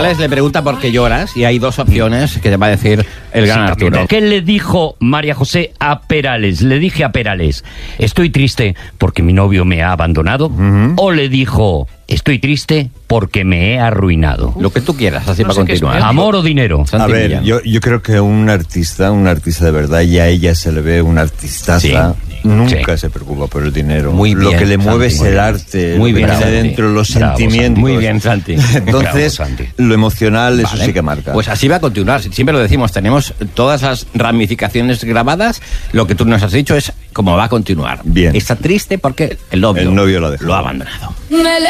Perales le pregunta por qué lloras y hay dos opciones que te va a decir el gran Arturo. ¿Qué le dijo María José a Perales? Le dije a Perales, estoy triste porque mi novio me ha abandonado. O le dijo, estoy triste porque me he arruinado. Lo que tú quieras, así para continuar. ¿Amor o dinero? A ver, yo creo que un artista de verdad, y a ella se le ve una artistaza, nunca se preocupa por el dinero. Muy bien, lo que le mueve Santi, es el arte, muy bien, lo que Santi. tiene dentro, los Bravo, sentimientos. Santi. Muy bien, Santi. Entonces, Bravo, Santi. lo emocional, eso Vale. sí que marca. Pues así va a continuar. Siempre lo decimos, tenemos todas las ramificaciones grabadas. Lo que tú nos has dicho es cómo va a continuar. Bien. Está triste porque el novio El novio lo ha dejado. lo ha abandonado. Me